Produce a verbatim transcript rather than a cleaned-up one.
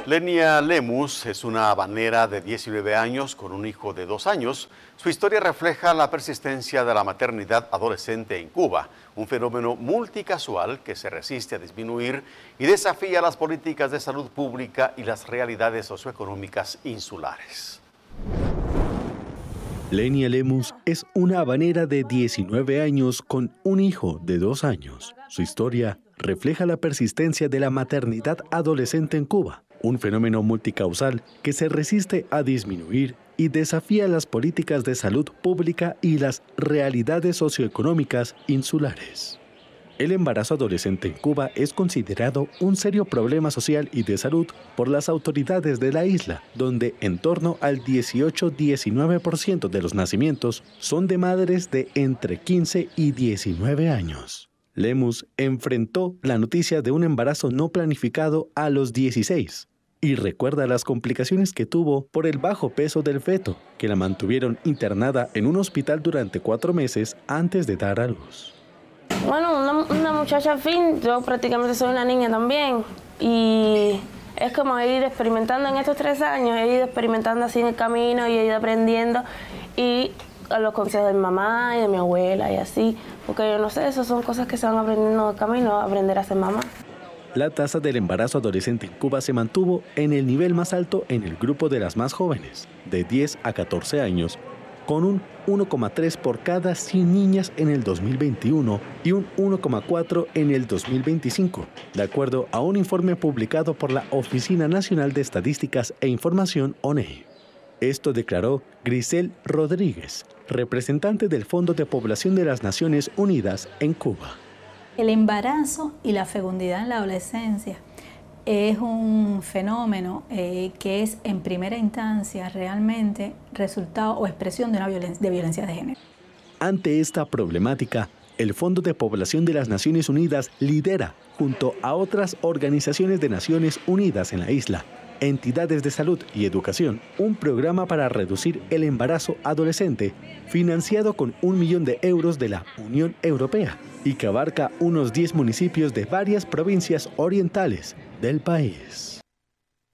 Lenia Lemus es una habanera de diecinueve años con un hijo de dos años. Su historia refleja la persistencia de la maternidad adolescente en Cuba, un fenómeno multicasual que se resiste a disminuir y desafía las políticas de salud pública y las realidades socioeconómicas insulares. Lenia Lemus es una habanera de diecinueve años con un hijo de dos años. Su historia refleja la persistencia de la maternidad adolescente en Cuba, un fenómeno multicausal que se resiste a disminuir y desafía las políticas de salud pública y las realidades socioeconómicas insulares. El embarazo adolescente en Cuba es considerado un serio problema social y de salud por las autoridades de la isla, donde en torno al dieciocho a diecinueve por ciento de los nacimientos son de madres de entre quince y diecinueve años. Lemus enfrentó la noticia de un embarazo no planificado a los dieciséis y recuerda las complicaciones que tuvo por el bajo peso del feto, que la mantuvieron internada en un hospital durante cuatro meses antes de dar a luz. Bueno, una, una muchacha al fin, yo prácticamente soy una niña también y es como he ido experimentando en estos tres años, he ido experimentando así en el camino y he ido aprendiendo y a los consejos de mi mamá y de mi abuela y así, porque yo no sé, eso son cosas que se van aprendiendo en el camino, aprender a ser mamá. La tasa del embarazo adolescente en Cuba se mantuvo en el nivel más alto en el grupo de las más jóvenes, de diez a catorce años, con un uno coma tres por cada cien niñas en el dos mil veintiuno y un uno coma cuatro en el dos mil veinticinco, de acuerdo a un informe publicado por la Oficina Nacional de Estadísticas e Información, O N E. Esto declaró Grisel Rodríguez, representante del Fondo de Población de las Naciones Unidas en Cuba. El embarazo y la fecundidad en la adolescencia es un fenómeno eh, que es en primera instancia realmente resultado o expresión de una violencia, de violencia de género. Ante esta problemática, el Fondo de Población de las Naciones Unidas lidera, junto a otras organizaciones de Naciones Unidas en la isla, entidades de salud y educación, un programa para reducir el embarazo adolescente financiado con un millón de euros de la Unión Europea y que abarca unos diez municipios de varias provincias orientales del país.